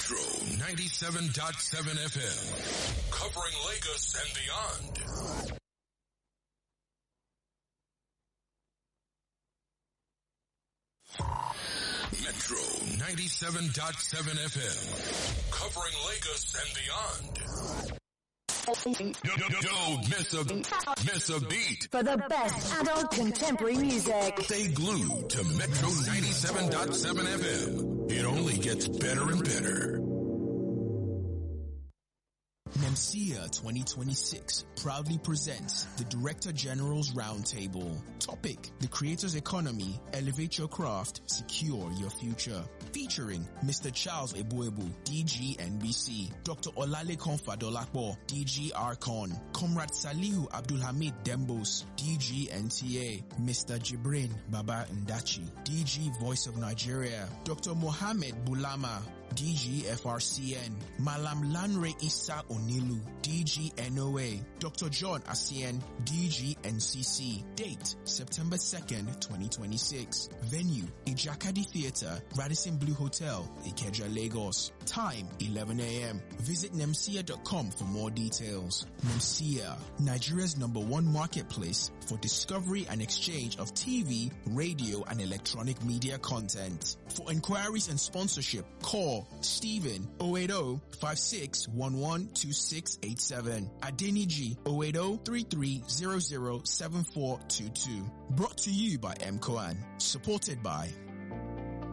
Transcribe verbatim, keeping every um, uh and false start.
Metro ninety-seven point seven F M. Covering Lagos and beyond. Metro ninety-seven point seven F M. Covering Lagos and beyond. Don't, don't miss a, miss a beat. For the best adult contemporary music. Stay glued to Metro ninety-seven point seven F M. It only gets better and better. NEMSEA twenty twenty-six proudly presents the Director General's Roundtable. Topic: The Creator's Economy, Elevate Your Craft, Secure Your Future. Featuring Mister Charles Ebuebu, D G N B C, Doctor Olalekan Fadolapo, D G Archon, Comrade Salihu Abdulhamid Dembos, D G N T A, Mister Jibrin Baba Ndachi, D G Voice of Nigeria, Doctor Mohammed Bulama, D G F R C N, Malam Lanre Issa Onilu, D G N O A, Doctor John Asien, D G N C C. Date, September second, twenty twenty-six. Venue, Ijakadi Theatre, Radisson Blue Hotel, Ikeja, Lagos. Time, eleven a.m. Visit nemsia dot com for more details. NEMSEA, Nigeria's number one marketplace for discovery and exchange of T V, radio, and electronic media content. For inquiries and sponsorship, call Stephen oh eight oh, five six one one, two six eight seven. Adeniji oh eight oh, three three zero zero, seven four two two. Brought to you by M C O A N. Supported by